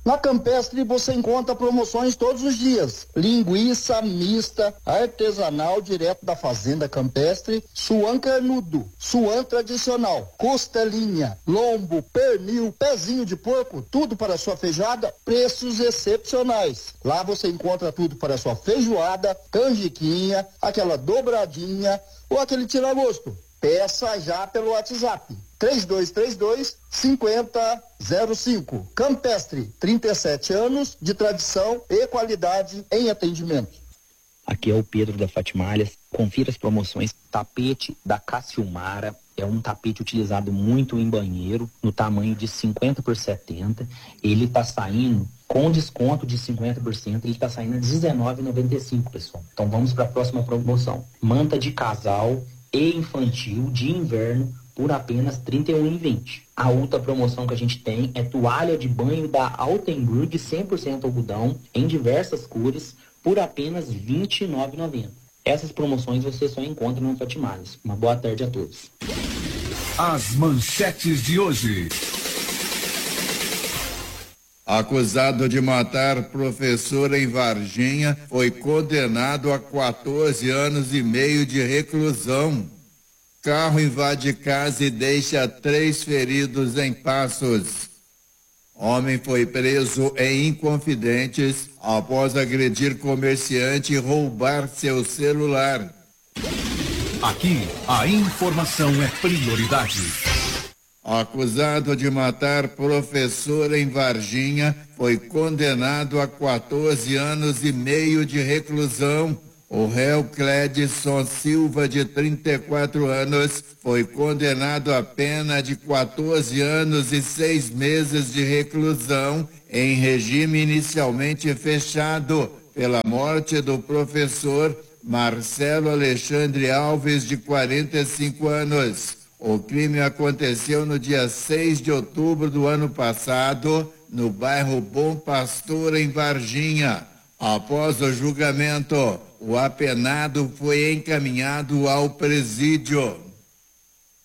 Na Campestre você encontra promoções todos os dias. Linguiça mista, artesanal direto da fazenda Campestre, suan carnudo, suan tradicional, costelinha, lombo, pernil, pezinho de porco, tudo para sua feijoada, preços excepcionais. Lá você encontra tudo para sua feijoada, canjiquinha, aquela dobradinha ou aquele tira-gosto. Peça já pelo WhatsApp. 3232-5005. Campestre, 37 anos de tradição e qualidade em atendimento. Aqui é o Pedro da Fatimalhas. Confira as promoções. Tapete da Cassiumara. É um tapete utilizado muito em banheiro, no tamanho de 50 por 70. Ele está saindo com desconto de 50%. Ele está saindo a R$19,95, pessoal. Então vamos para a próxima promoção. Manta de casal e infantil de inverno por apenas R$ 31,20. A outra promoção que a gente tem é toalha de banho da Altenburg 100% algodão em diversas cores por apenas R$ 29,90. Essas promoções você só encontra no Fatimalhas. Uma boa tarde a todos. As manchetes de hoje. Acusado de matar professora em Varginha, foi condenado a 14 anos e meio de reclusão. Carro invade casa e deixa 3 feridos em Passos. Homem foi preso em Inconfidentes após agredir comerciante e roubar seu celular. Aqui, a informação é prioridade. Acusado de matar professora em Varginha, foi condenado a 14 anos e meio de reclusão. O réu Cledson Silva, de 34 anos, foi condenado a pena de 14 anos e 6 meses de reclusão em regime inicialmente fechado pela morte do professor Marcelo Alexandre Alves, de 45 anos. O crime aconteceu no dia 6 de outubro do ano passado, no bairro Bom Pastor, em Varginha. Após o julgamento, o apenado foi encaminhado ao presídio.